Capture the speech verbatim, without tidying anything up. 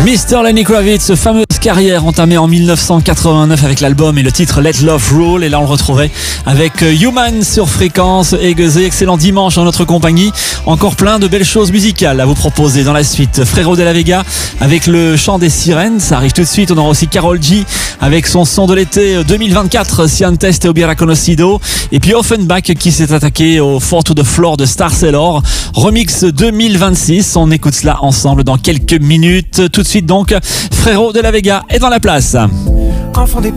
mister Lenny Kravitz, fameuse carrière entamée en mille neuf cent quatre-vingt-neuf avec l'album et le titre Let Love Rule. Et là, on le retrouvait avec Human sur Fréquence et Gueusé. Excellent dimanche en notre compagnie. Encore plein de belles choses musicales à vous proposer dans la suite. Frérot de la Vega avec le chant des sirènes. Ça arrive tout de suite. On aura aussi Karol G avec son son de l'été deux mille vingt-quatre, Si antes te hubiera conocido. Et puis Offenbach qui s'est attaqué au Four to the Floor de Star Sailor. Remix deux mille vingt-six. On écoute cela ensemble dans quelques minutes. Tout de suite donc, Frérot de la Vega est dans la place. Enfant des